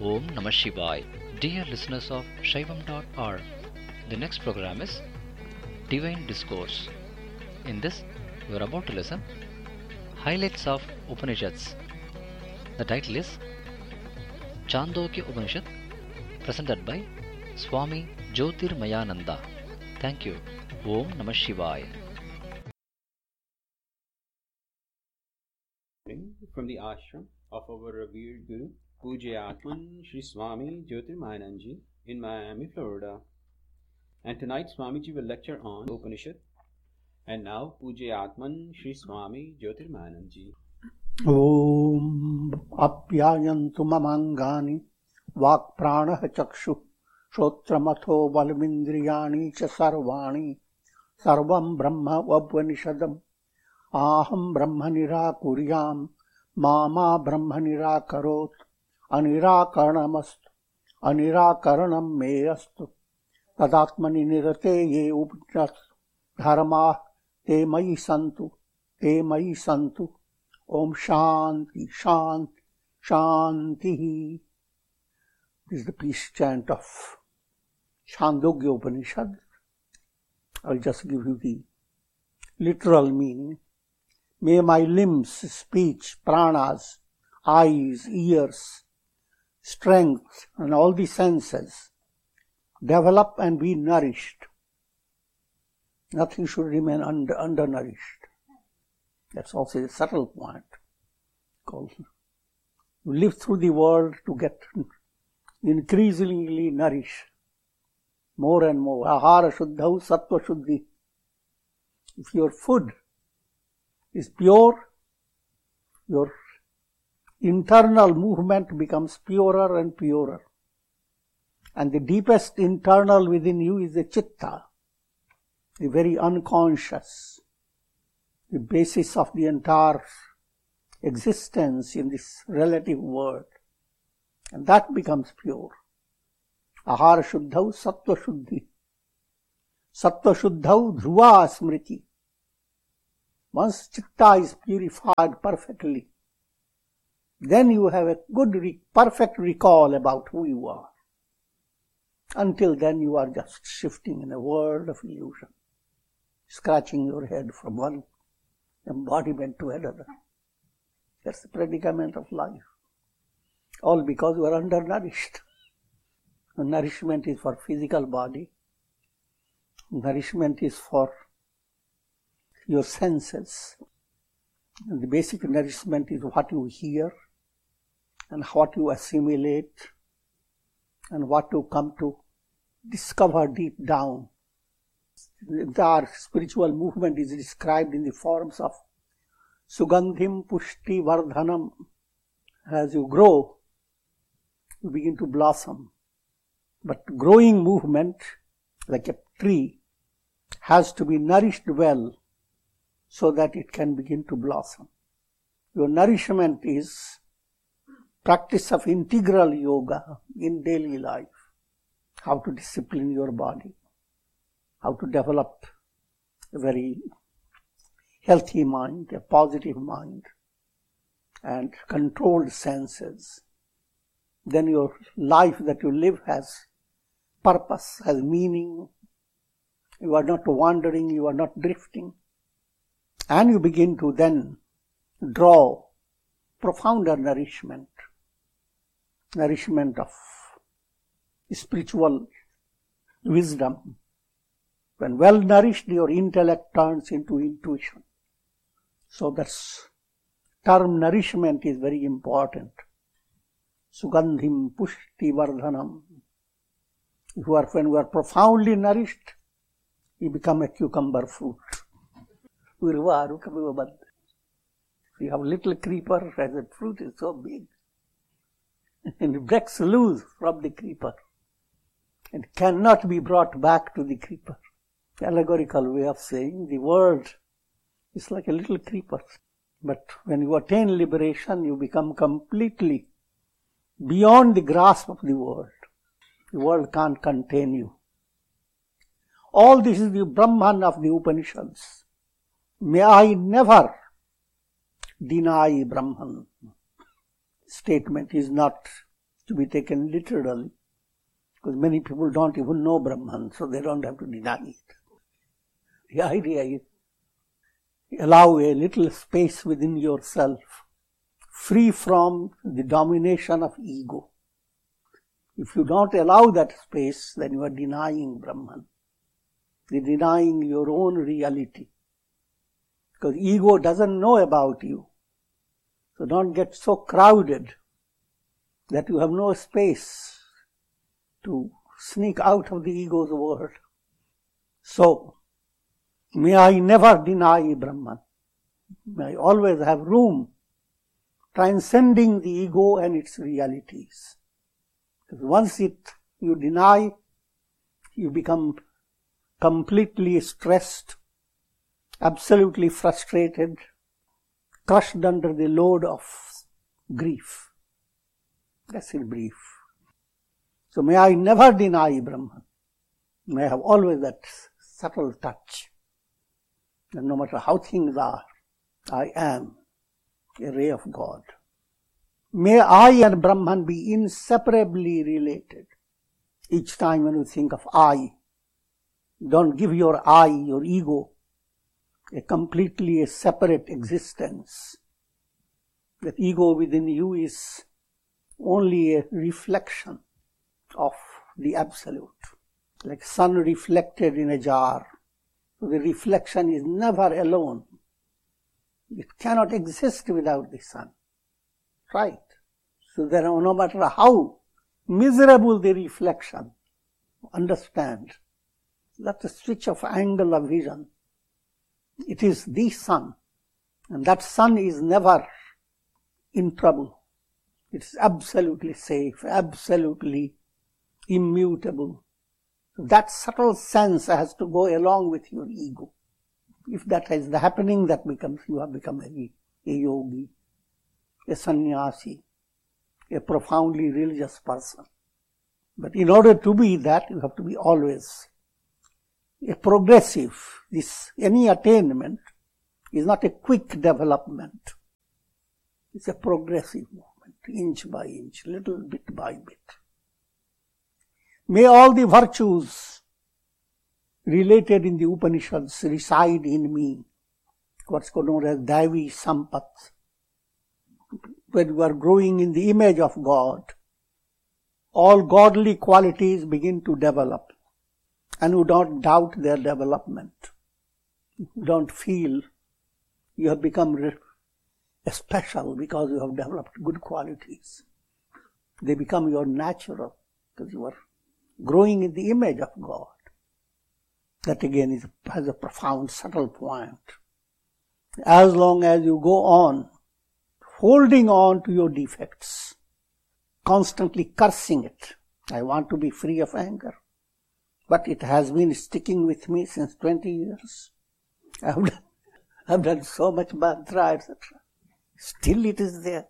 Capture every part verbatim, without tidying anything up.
Om Namah Shivaya. Dear listeners of Shaivam dot org, the next program is Divine Discourse. In this, you are about to listen Highlights of Upanishads. The title is Chandogya Upanishad, presented by Swami Jyotirmayananda. Thank you. Om Namah Shivaya. From the ashram of our revered Guru, Pujya Atman Shri Swami Jyotirmayananda in Miami, Florida. And tonight Swamiji will lecture on Upanishad. And now Pujya Atman Shri Swami Jyotirmayananda. Om Apyayantu mamangani Vak Pranaha Chakshu Shotramatho Balmindriyani Cha Sarvani Sarvam Brahma Vabvanishadam Aham Brahma Nirakuryam Mama Brahma Nirakarot Anirakaranamastu Anirakaranam Meyastu Tadatmani Nirate Ye Upnat Dharma Te Mayi Santu Te Mayi Santu Om Shanti Shanti Shanti. This is the peace chant of Chandogya Upanishad. I'll just give you the literal meaning. May my limbs, speech, pranas, eyes, ears, strength, and all the senses develop and be nourished. Nothing should remain under, undernourished. That's also a subtle point. Because you live through the world to get increasingly nourished more and more. Ahara shuddhau sattva shuddhi. If your food is pure, your internal movement becomes purer and purer. And the deepest internal within you is the chitta, the very unconscious, the basis of the entire existence in this relative world. And that becomes pure. Ahara shuddhau sattva shuddhi. Sattva shuddhau dhruva smriti. Once chitta is purified perfectly, then you have a good, re- perfect recall about who you are. Until then you are just shifting in a world of illusion, scratching your head from one embodiment to another. That's the predicament of life. All because you are undernourished. Nourishment is for physical body. Nourishment is for your senses. And the basic nourishment is what you hear and what you assimilate and what you come to discover deep down. The entire spiritual movement is described in the forms of Sugandhim Pushti Vardhanam. As you grow, you begin to blossom. But growing movement, like a tree, has to be nourished well so that it can begin to blossom. Your nourishment is practice of integral yoga in daily life. How to discipline your body, how to develop a very healthy mind, a positive mind, and controlled senses. Then your life that you live has purpose, has meaning. You are not wandering, you are not drifting. And you begin to then draw profounder nourishment, nourishment of spiritual wisdom. When well nourished, your intellect turns into intuition. So that's term nourishment is very important. Sugandhim pushti vardhanam. If you are, when you are profoundly nourished, you become a cucumber fruit. If you have a little creeper, as the fruit is so big, and it breaks loose from the creeper, and cannot be brought back to the creeper. Allegorical way of saying the world is like a little creeper. But when you attain liberation, you become completely beyond the grasp of the world. The world can't contain you. All this is the Brahman of the Upanishads. May I never deny Brahman. Statement is not to be taken literally, because many people don't even know Brahman, so they don't have to deny it. The idea is, allow a little space within yourself, free from the domination of ego. If you don't allow that space, then you are denying Brahman. You're denying your own reality. Because ego doesn't know about you. So don't get so crowded that you have no space to sneak out of the ego's world. So, may I never deny Brahman. May I always have room transcending the ego and its realities. Because once it you deny, you become completely stressed, absolutely frustrated, crushed under the load of grief. That's in brief. So may I never deny Brahman. May I have always that subtle touch. And no matter how things are, I am a ray of God. May I and Brahman be inseparably related. Each time when you think of I, don't give your I, your ego, a completely a separate existence. That ego within you is only a reflection of the Absolute, like sun reflected in a jar. So the reflection is never alone. It cannot exist without the sun. Right? So there are, no matter how miserable the reflection, understand that's a switch of angle of vision. It is the sun, and that sun is never in trouble. It's absolutely safe, absolutely immutable. So that subtle sense has to go along with your ego. If that is happening, that becomes, you have become a, a yogi, a sannyasi, a profoundly religious person. But in order to be that, you have to be always a progressive. This, any attainment is not a quick development. It's a progressive movement, inch by inch, little bit by bit. May all the virtues related in the Upanishads reside in me. What's known as Daivi Sampat. When you are growing in the image of God, all godly qualities begin to develop. And you don't doubt their development. You don't feel you have become special because you have developed good qualities. They become your natural because you are growing in the image of God. That again is, has a profound, subtle point. As long as you go on holding on to your defects, constantly cursing it, I want to be free of anger, but it has been sticking with me since twenty years. I have done, I have done so much mantra, et cetera. Still it is there.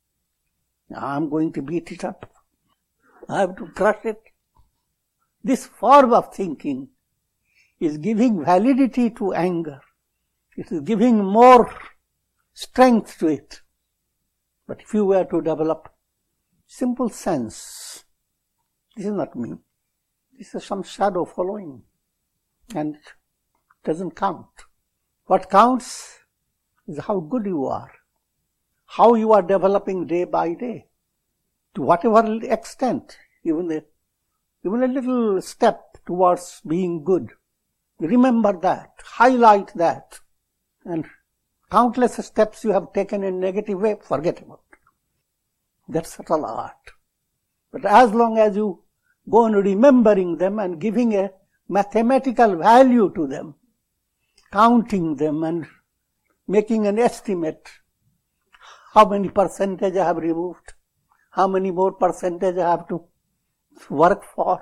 I am going to beat it up. I have to crush it. This form of thinking is giving validity to anger. It is giving more strength to it. But if you were to develop simple sense, this is not me. This is some shadow following, and it doesn't count. What counts is how good you are, how you are developing day by day, to whatever extent, even a, even a little step towards being good. Remember that, highlight that, and countless steps you have taken in negative way, forget about it. That's subtle art. But as long as you go on remembering them and giving a mathematical value to them, counting them and making an estimate, how many percentage I have removed, how many more percentage I have to work for.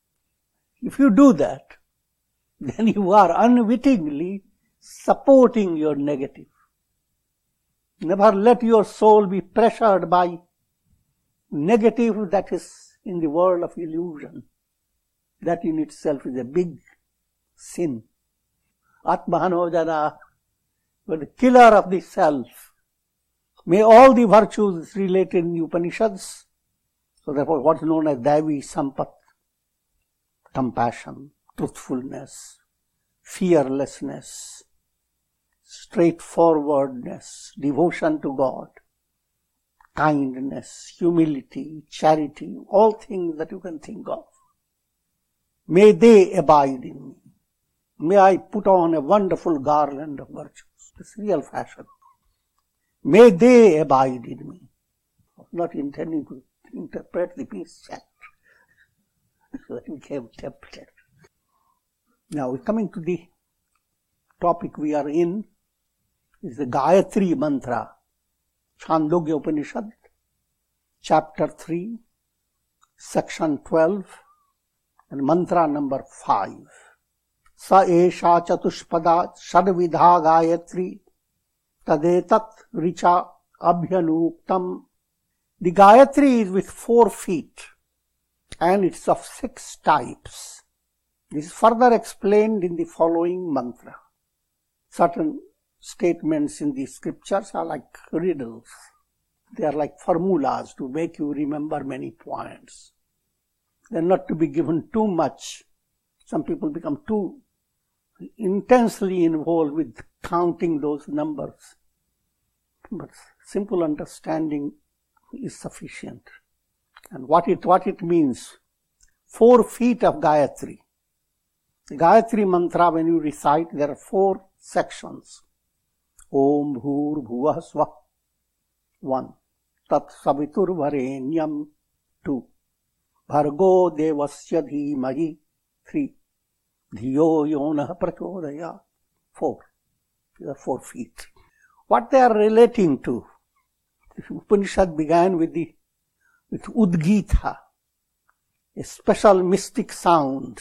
If you do that, then you are unwittingly supporting your negative. Never let your soul be pressured by negative that is in the world of illusion. That in itself is a big sin. Atmano jana, the killer of the self. May all the virtues related in the Upanishads So therefore, what is known as Daivi Sampat, compassion, truthfulness, fearlessness, straightforwardness, devotion to God, kindness, humility, charity, all things that you can think of. May they abide in me. May I put on a wonderful garland of virtues. It's real fashion. May they abide in me. Not intending to interpret the peace chapter. So that became tempted. Now, coming to the topic we are in, is the Gayatri Mantra, Chandogya Upanishad, chapter three, section twelve, and mantra number five. Sa esha chatushpada shadvidha Gayatri tadetat richa abhyanuktam. The Gayatri is with four feet and it's of six types. This is further explained in the following mantra. Certain statements in the scriptures are like riddles. They are like formulas to make you remember many points. They are not to be given too much. Some people become too intensely involved with counting those numbers. But simple understanding is sufficient. And what it, what it means, four feet of Gayatri. The Gayatri mantra, when you recite, there are four sections. Om Bhur Bhuvah Swah. One. Tat Savitur Varenyam. Two. Bhargo Devasya Dhimahi. Three. Dhiyo Yonah Prachodaya. Four. These are four feet. What they are relating to? The Upanishad began with the with Udgita, a special mystic sound,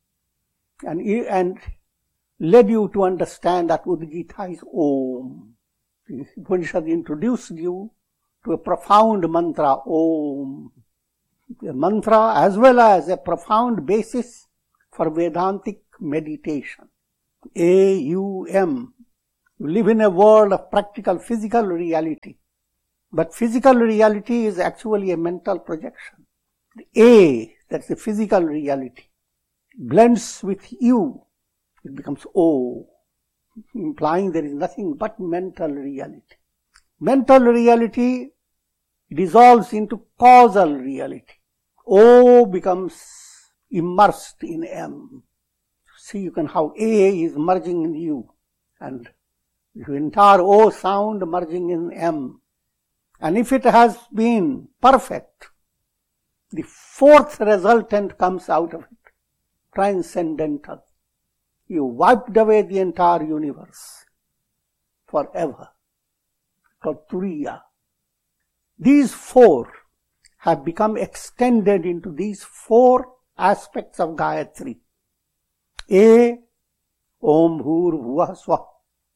and, and led you to understand that Udgita is Om. The Upanishad introduced you to a profound mantra, Om. A mantra as well as a profound basis for Vedantic meditation. A U M. You live in a world of practical physical reality. But physical reality is actually a mental projection. The A, that's the physical reality, blends with you. It becomes O, implying there is nothing but mental reality. Mental reality dissolves into causal reality. O becomes immersed in M. See, you can how A is merging in you, and the entire O sound merging in M. And if it has been perfect, the fourth resultant comes out of it, transcendental. You wiped away the entire universe forever. Called Turiya. These four have become extended into these four aspects of Gayatri. A. Om Bhur Bhuvah Swah.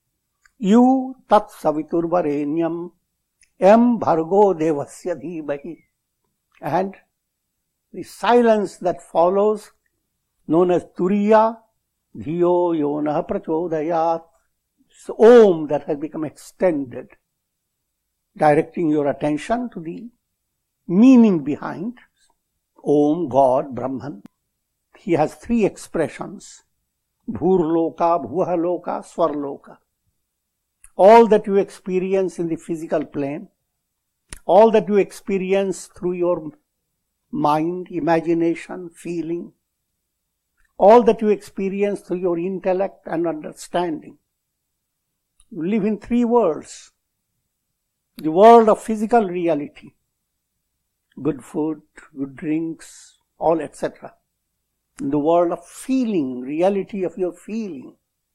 U. Tat Savitur Varenyam. M. Bhargo Devasya Dhimahi. And the silence that follows, known as Turiya, Dhiyo Yonah Prachodayat. It's Om that has become extended, directing your attention to the meaning behind Om, God, Brahman. He has three expressions, Bhurloka, Bhuvahaloka, Swarloka. All that you experience in the physical plane, all that you experience through your mind, imagination, feeling, all that you experience through your intellect and understanding. You live in three worlds. The world of physical reality, good food, good drinks, all et cetera. In the world of feeling, reality of your feeling,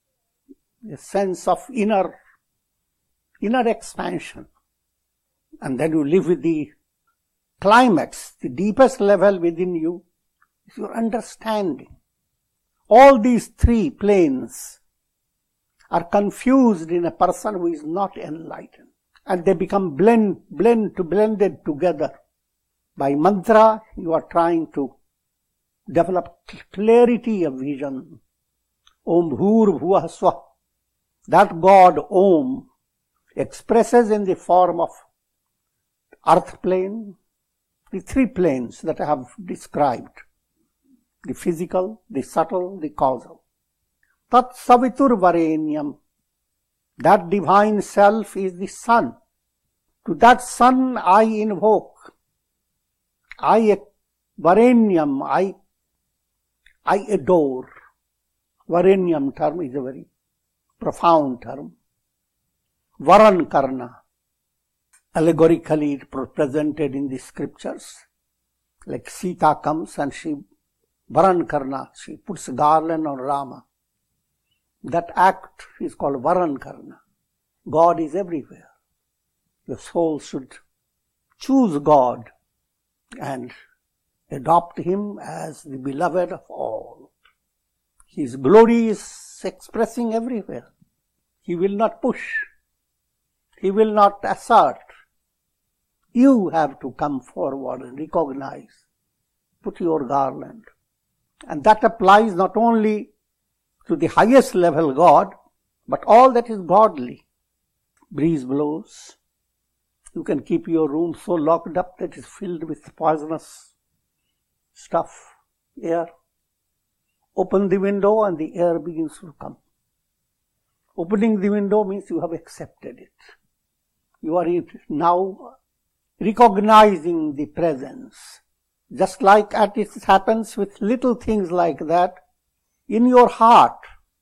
a sense of inner inner expansion. And then you live with the climax, the deepest level within you is your understanding. All these three planes are confused in a person who is not enlightened. And they become blend, blend to blended together. By mantra, you are trying to develop clarity of vision. Om Bhur Bhuvah Swah. That God, Om, expresses in the form of earth plane, the three planes that I have described, the physical, the subtle, the causal. Tat Savitur Varenyam, that divine self is the sun. To that sun I invoke. I, Varenyam, I, I adore. Varenyam term is a very profound term. Varan Karna, allegorically presented in the scriptures. Like Sita comes and she, Varan Karna, she puts garland on Rama. That act is called Varan Karna. God is everywhere. The soul should choose God and adopt Him as the beloved of all. His glory is expressing everywhere. He will not push. He will not assert. You have to come forward and recognize. Put your garland. And that applies not only to the highest level God, but all that is godly. Breeze blows. You can keep your room so locked up that it is filled with poisonous stuff, air. Open the window and the air begins to come. Opening the window means you have accepted it. You are now recognizing the presence. Just like it happens with little things like that, in your heart,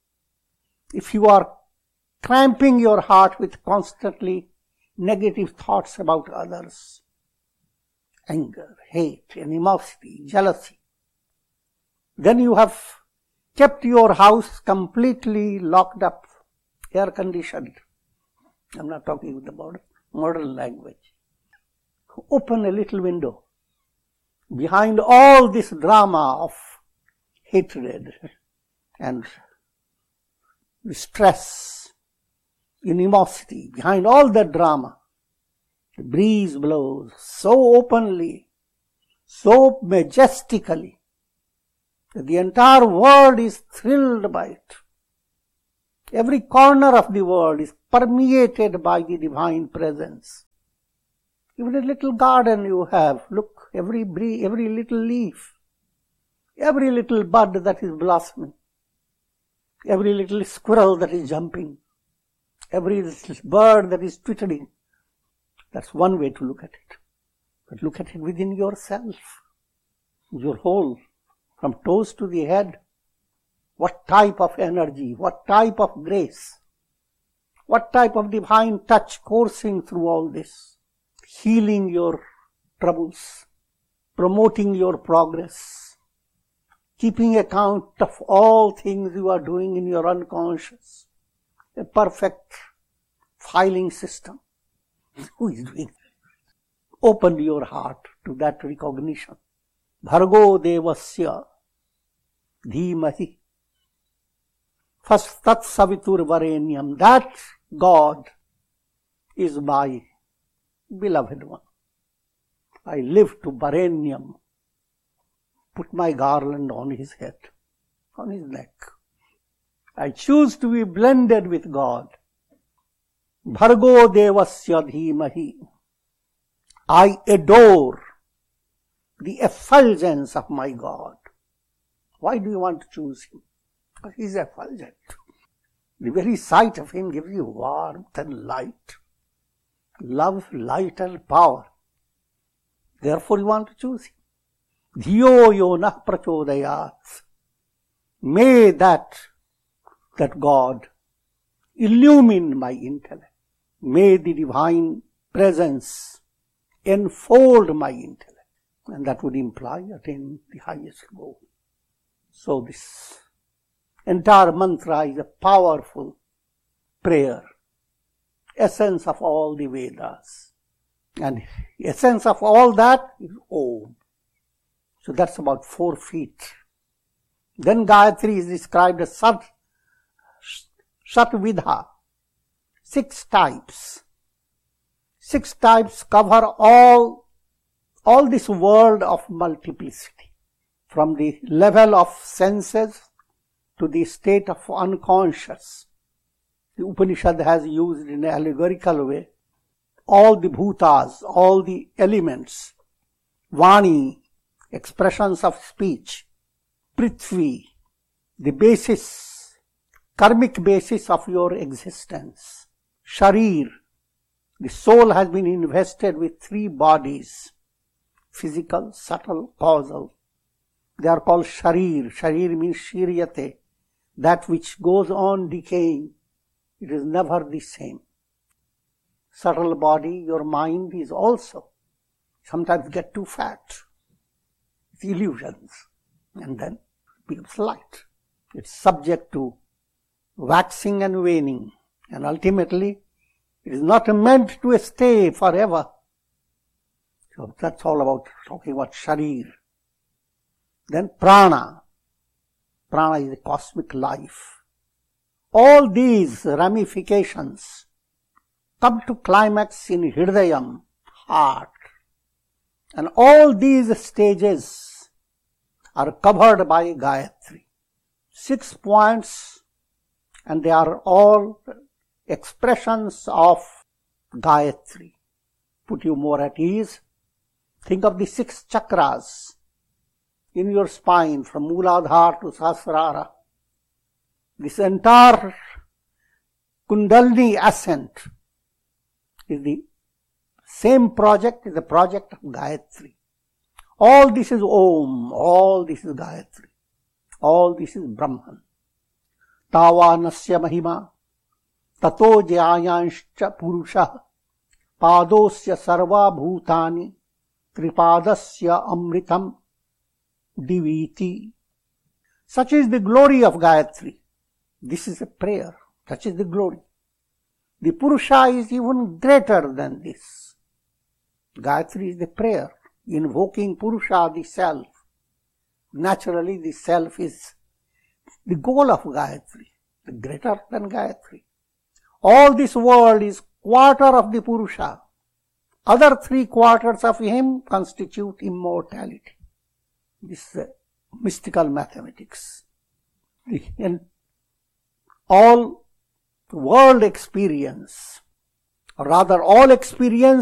if you are cramping your heart with constantly negative thoughts about others, anger, hate, animosity, jealousy, then you have kept your house completely locked up, air conditioned. I'm not talking about modern language. Open a little window. Behind all this drama of hatred and stress, animosity, behind all that drama, the breeze blows so openly, so majestically, that the entire world is thrilled by it. Every corner of the world is permeated by the divine presence. Even a little garden you have, look, every bree, every little leaf, every little bud that is blossoming, every little squirrel that is jumping, every little bird that is twittering. That's one way to look at it. But look at it within yourself, your whole, from toes to the head. What type of energy, what type of grace, what type of divine touch coursing through all this, healing your troubles, promoting your progress, keeping account of all things you are doing in your unconscious, a perfect filing system. Who is doing that? Open your heart to that recognition. Bhargo devasya dhimahi. First, tat savitur varenyam. That God is my beloved one. I live to varenyam. Put my garland on his head, on his neck. I choose to be blended with God. Bhargo devasya dhimahi. I adore the effulgence of my God. Why do you want to choose him? Because he is effulgent. The very sight of him gives you warmth and light. Love, light and power. Therefore you want to choose him. Dhiyo yonah prachodayat. May that, that God illumine my intellect. May the divine presence enfold my intellect. And that would imply attain the highest goal. So this entire mantra is a powerful prayer. Essence of all the Vedas. And essence of all that is Om. So that's about four feet. Then Gayatri is described as Sat, Satvidha. Six types. Six types cover all, all this world of multiplicity. From the level of senses to the state of unconscious. The Upanishad has used in an allegorical way all the bhutas, all the elements Vani, expressions of speech. Prithvi, the basis, karmic basis of your existence. Sharir, the soul has been invested with three bodies, physical, subtle, causal. They are called sharir. Sharir means shiryate, that which goes on decaying. It is never the same. Subtle body, your mind is also sometimes get too fat. It's illusions. And then it becomes light. It's subject to waxing and waning. And ultimately, it is not meant to stay forever. So that's all about talking about sharir. Then prana. Prana is the cosmic life. All these ramifications come to climax in Hridayam, heart. And all these stages are covered by Gayatri. Six points, and they are all expressions of Gayatri. Put you more at ease. Think of the six chakras in your spine from Mooladhara to Sahasrara. This entire Kundalini ascent is the same project, is the project of Gayatri. All this is Om, all this is Gayatri, all this is Brahman. Tavanasya mahima, tato jayanscha purusha, padosya sarva bhutani, tripadasya amritam diviti. Such is the glory of Gayatri. This is a prayer. Such is the glory. The Purusha is even greater than this. Gayatri is the prayer, invoking Purusha, the self. Naturally, the self is the goal of Gayatri, the greater than Gayatri. All this world is quarter of the Purusha. Other three quarters of him constitute immortality. This is mystical mathematics. And all world experience, or rather all experience